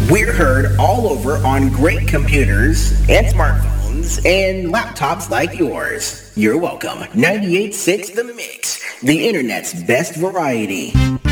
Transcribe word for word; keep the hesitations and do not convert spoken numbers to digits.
We're heard all over on great computers and smartphones and laptops like yours. You're welcome. ninety-eight point six The Mix, the internet's best variety.